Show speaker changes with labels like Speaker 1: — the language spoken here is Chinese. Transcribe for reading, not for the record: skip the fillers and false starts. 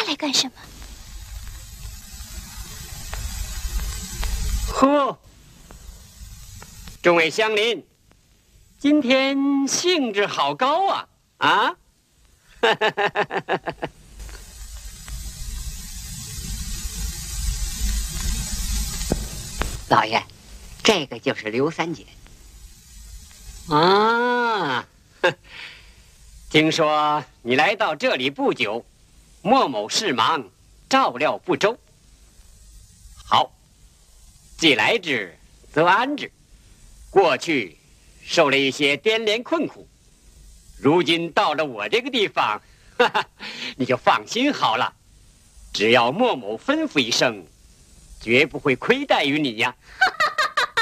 Speaker 1: 来干什么？
Speaker 2: 呵，众位乡邻，今天兴致好高啊！啊！
Speaker 3: 老爷，这个就是刘三姐。
Speaker 2: 啊，听说你来到这里不久，莫某事忙，照料不周。好，既来之，则安之。过去受了一些颠连困苦，如今到了我这个地方，哈哈，你就放心好了。只要莫某吩咐一声，绝不会亏待于你呀。